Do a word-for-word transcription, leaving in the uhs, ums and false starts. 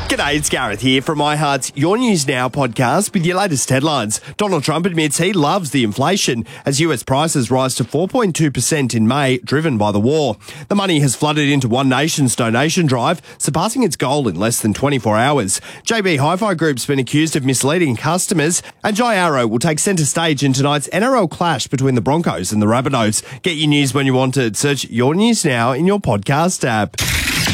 G'day, it's Gareth here from iHeart's Your News Now podcast with your latest headlines. Donald Trump admits he loves the inflation as U S prices rise to four point two percent in May, driven by the war. The money has flooded into One Nation's donation drive, surpassing its goal in less than twenty-four hours. J B Hi-Fi Group's been accused of misleading customers, and Jai Arrow will take centre stage in tonight's N R L clash between the Broncos and the Rabbitohs. Get your news when you want it. Search Your News Now in your podcast app.